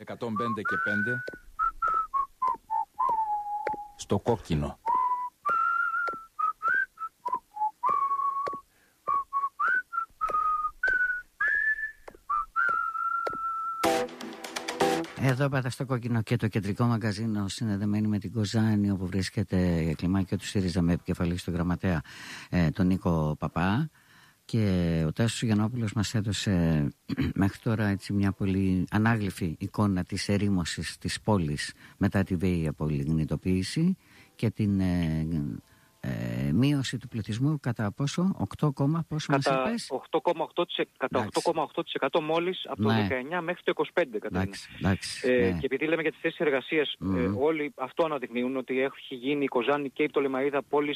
105 και 5 στο κόκκινο. Εδώ πάτα στο κόκκινο και το κεντρικό μαγκαζίνο, συνδεδεμένοι με την Κοζάνη, όπου βρίσκεται κλιμάκιο του ΣΥΡΙΖΑ με επικεφαλή στον γραμματέα τον Νίκο Παπά. Και ο Τάσος Γιαννόπουλος μας έδωσε μέχρι τώρα έτσι μια πολύ ανάγλυφη εικόνα της ερήμωσης της πόλης μετά τη βίαιη απολιγνητοποίηση και την μείωση του πληθυσμού κατά πόσο, 8, πόσο μας είπες? 8,8% μόλις από το 19 μέχρι το 25. Και επειδή λέμε για τις θέσεις εργασίας, όλοι αυτό αναδεικνύουν, ότι έχει γίνει η Κοζάνη και η Πτολεμαΐδα πόλεις